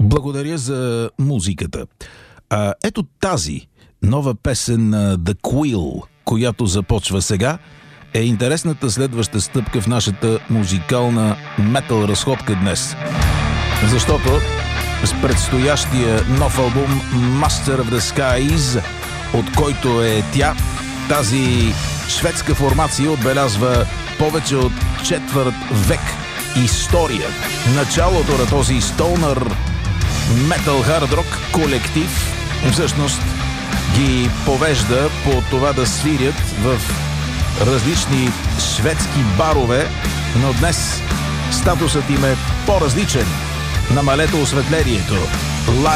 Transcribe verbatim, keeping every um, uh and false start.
Благодаря за музиката. А, ето тази нова песен на The Quill, която започва сега, е интересната следваща стъпка в нашата музикална метал разходка днес. Защото с предстоящия нов албум Master of the Skies, от който е тя, тази шведска формация отбелязва повече от четвърт век история. Началото на този стонър метал хард рок колектив всъщност ги повежда по това да свирят в различни шведски барове, но днес статусът им е по-различен. Намалете осветлението.